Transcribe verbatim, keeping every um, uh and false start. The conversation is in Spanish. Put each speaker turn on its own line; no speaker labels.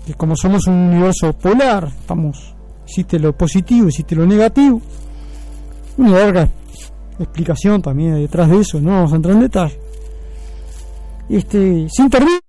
que como somos un universo polar, estamos, existe lo positivo, existe lo negativo, una larga explicación también detrás de eso, no vamos a entrar en detalle. Este, se interviene